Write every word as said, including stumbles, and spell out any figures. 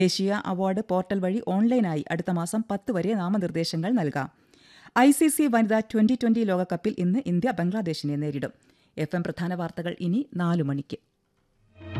ദേശീയ award portal വഴി ഓൺലൈനായി അടുത്ത മാസം പത്ത് വരെ നാമനിർദ്ദേശങ്ങൾ നൽകാം. ഐ സി സി വനിതാ ട്വന്റി ട്വന്റി ലോകകപ്പിൽ ഇന്ന് ഇന്ത്യ ബംഗ്ലാദേശിനെ നേരിടും. എഫ് എം പ്രധാന വാർത്തകൾ ഇനി നാലു മണിക്ക്.